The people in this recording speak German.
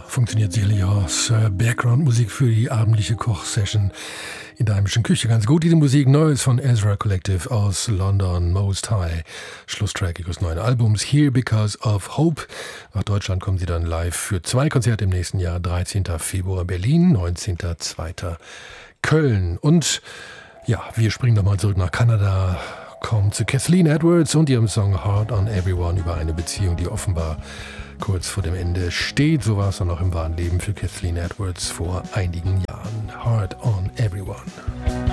Funktioniert sicherlich auch als Background-Musik für die abendliche Kochsession in der heimischen Küche ganz gut. Diese Musik Neues von Ezra Collective aus London, Most High. Schlusstrack ihres neuen Albums Here Because of Hope. Nach Deutschland kommen sie dann live für 2 Konzerte im nächsten Jahr. 13. Februar Berlin, 19.02. Köln. Und ja, wir springen nochmal zurück nach Kanada. Kommen zu Kathleen Edwards und ihrem Song Hard on Everyone über eine Beziehung, die offenbar kurz vor dem Ende steht. So war es dann auch im wahren Leben für Kathleen Edwards vor einigen Jahren. Hard on Everyone.